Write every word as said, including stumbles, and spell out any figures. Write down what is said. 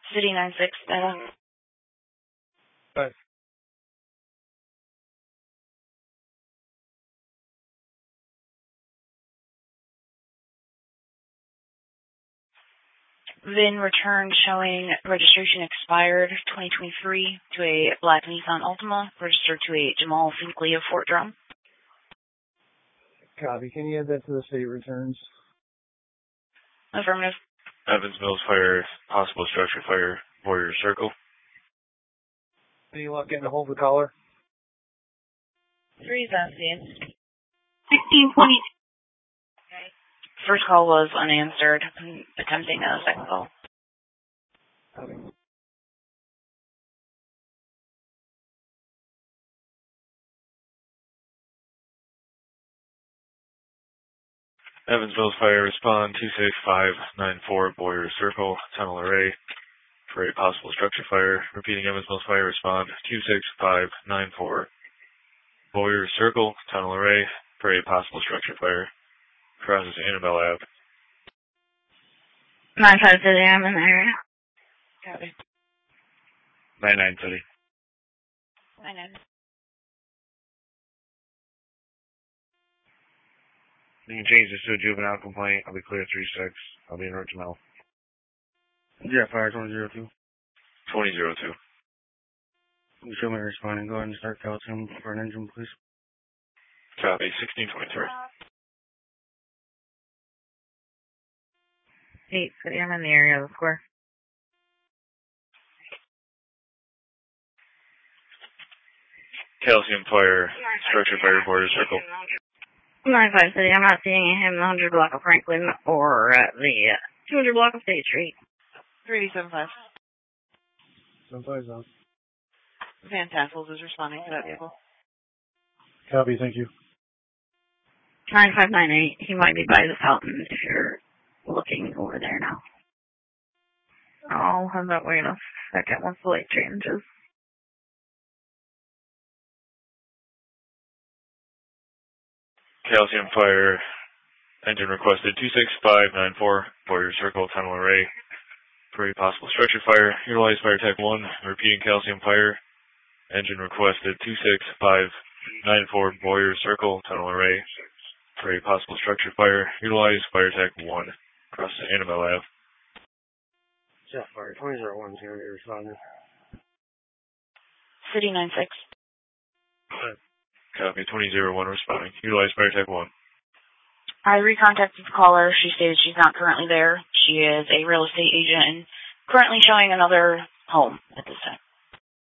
City nine six, data. Five. V I N returned showing registration expired twenty twenty-three to a black Nissan Altima, registered to a Jamal Finkley of Fort Drum. Copy. Can you add that to the state returns? Affirmative. Evans Mills Fire, possible structure fire, Warrior Circle. Can you lock in to hold the caller? Three is asking. sixteen twenty. First call was unanswered. I'm attempting a second call. Copy. Evans Mills Fire, respond two six five nine four, Warrior Circle, tunnel array, for a possible structure fire. Repeating, Evans Mills Fire, respond two six five nine four, Warrior Circle, tunnel array, for a possible structure fire. Crosses Annabelle Ave. nine five City, I'm in the area. Copy. nine nine City. nine nine. You can change this to a juvenile complaint. I'll be clear three six. I'll be in Roach Mel. Yeah, fire twenty zero two. twenty zero two. You show me responding. Go ahead and start calcium for an engine, please. Copy. sixteen twenty-three. eight City, I'm in the area of the square. Calcium fire, structure fire, Warrior Circle. nine five City, I'm not seeing him in the one hundred block of Franklin or uh, the uh, two hundred block of State Street. three seven five. seven five zone. Van Tassels is responding to that vehicle. Copy. Thank you. nine five nine eight, he might be by the fountain if you're looking over there now. I'll have that wait a second once the light changes. Calcium fire, engine requested two six five nine four, Warrior Circle, tunnel array, for a possible structure fire. Utilize fire tech one. Repeating, calcium fire, engine requested two six five nine four, Warrior Circle, tunnel array, for a possible structure fire. Utilize fire tech one. Across the Annabelle Ave. Yeah, fire twenty zero one, here you're responding. City nine six. Copy. twenty zero one responding. Utilize fire tech one. I recontacted the caller. She stated she's not currently there. She is a real estate agent and currently showing another home at this time.